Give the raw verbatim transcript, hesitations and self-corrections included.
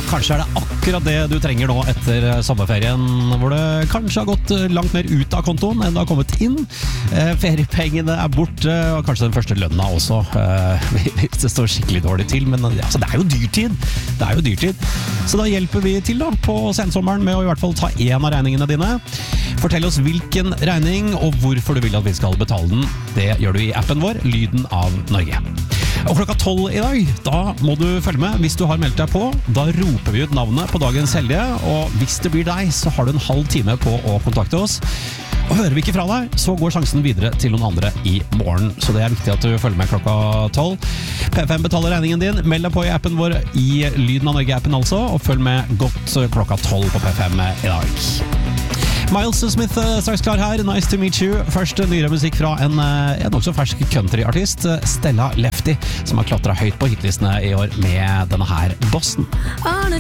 kanskje er det akkurat det du trenger nå etter sommerferien, hvor det kanskje har gått langt mer ut av kontoen enn det har kommet inn. Eh, feriepengene er borte, og kanskje den første lønna også, eh, hvis det står skikkelig dårlig til. Men altså, det er jo dyrtid. Det er jo dyrtid. Så da hjelper vi til da, på sensommeren med å i hvert fall ta en av regningene dine. Fortell oss hvilken regning og hvorfor du vil at vi skal betale den. Det gjør du i appen vår, Lyden av Norge. Og klokka tolv i dag, da må du følge med hvis du har meldt deg på. Da roper vi ut navnet på dagens heldige, og hvis det blir deg, så har du en halv time på å kontakte oss. Og hører vi ikke fra deg, så går sjansen videre til noen andre i morgen. Så det er viktig at du følger med klokka tolv. P fem betaler regningen din. Meld deg på i appen vår i Lyden av Norge-appen altså, og følg med godt klokka tolv på P fem i dag. Miles Smith straks klar her, nice to meet you. Først nyere musikk fra en, en også fersk countryartist, Stella Lefty, som har klatret høyt på hitlistene i år med denne her Boston.